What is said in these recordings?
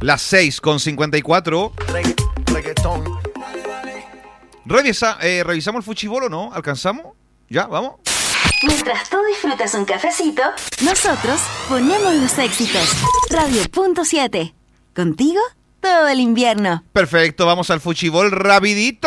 Las 6:54. ¿Revisamos el fuchibol o no? ¿Alcanzamos? ¿Ya? ¿Vamos? Mientras tú disfrutas un cafecito, nosotros ponemos los éxitos. Radio.7. Contigo todo el invierno. Perfecto, vamos al fuchibol rapidito.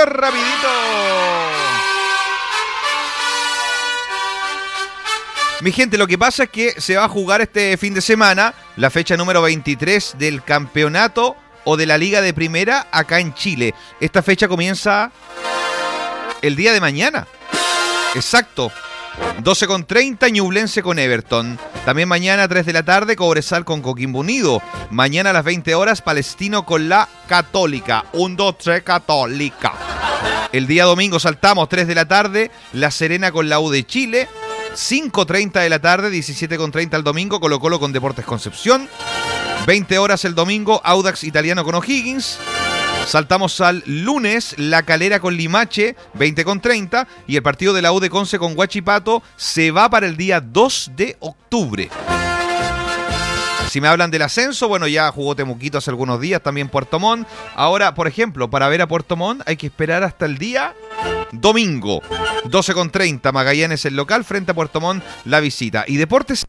Mi gente, lo que pasa es que se va a jugar este fin de semana la fecha número 23 del campeonato o de la Liga de Primera acá en Chile. Esta fecha comienza el día de mañana. Exacto. 12:30, Ñublense con Everton. También mañana 3 de la tarde, Cobresal con Coquimbo Unido. Mañana a las 20 horas, Palestino con la Católica. 1, 2, 3, Católica. El día domingo saltamos 3 de la tarde, La Serena con la U de Chile. 5:30 de la tarde, 17:30 el domingo, Colo-Colo con Deportes Concepción. 20 horas el domingo, Audax Italiano con O'Higgins. Saltamos al lunes, La Calera con Limache, 20:30. Y el partido de la U de Conce con Huachipato se va para el día 2 de octubre. Si me hablan del ascenso, bueno, ya jugó Temuquito hace algunos días, también Puerto Montt. Ahora, por ejemplo, para ver a Puerto Montt hay que esperar hasta el día domingo. 12:30, Magallanes el local, frente a Puerto Montt la visita. Y Deportes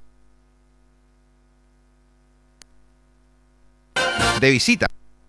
de visita.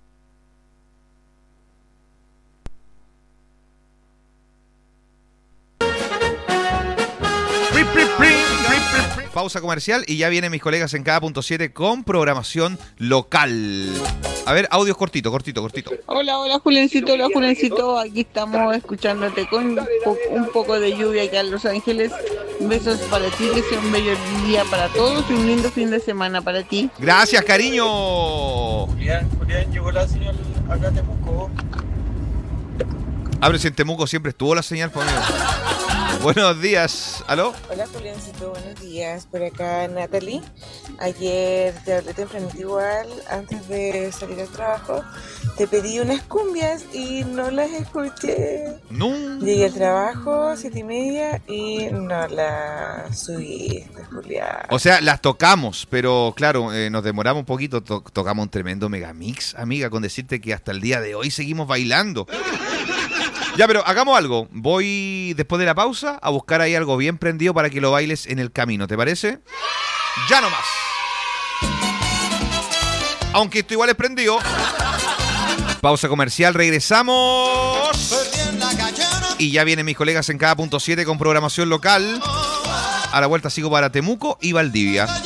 Pausa comercial y ya vienen mis colegas en cada punto 7 con programación local. A ver, audios cortito. Hola Julencito, aquí estamos escuchándote con un poco de lluvia aquí en Los Ángeles. Besos para ti, que sea un bello día para todos y un lindo fin de semana para ti. Gracias, cariño. Julián, llegó la señal acá a Temuco. Abre si en Temuco siempre estuvo la señal, por amigo. Buenos días, ¿aló? Hola Juliancito, buenos días, por acá Natalie. Ayer te hablé tempranito igual, antes de salir al trabajo. Te pedí unas cumbias y no las escuché. No. Llegué al trabajo, 7:30 y no las subiste, Julián. O sea, las tocamos, pero claro, nos demoramos un poquito. Tocamos un tremendo megamix, amiga, con decirte que hasta el día de hoy seguimos bailando. Ya, pero hagamos algo. Voy, después de la pausa, a buscar ahí algo bien prendido para que lo bailes en el camino. ¿Te parece? ¡Ya nomás! Aunque esto igual es prendido. Pausa comercial, regresamos. Y ya vienen mis colegas en cada punto 7 con programación local. A la vuelta sigo para Temuco y Valdivia.